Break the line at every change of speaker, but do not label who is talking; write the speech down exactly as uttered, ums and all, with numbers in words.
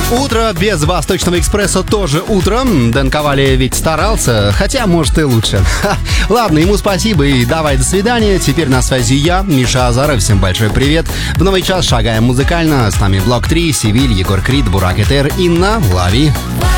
Утро без Восточного экспресса тоже утро. Дэн Ковали ведь старался, хотя, может, и лучше. Ха. Ладно, ему спасибо и давай до свидания. Теперь на связи я, Миша Азаров. Всем большой привет. В новый час шагаем музыкально. С нами Блок три, Севиль, Егор Крид, Бурак Этер, Инна, Лави.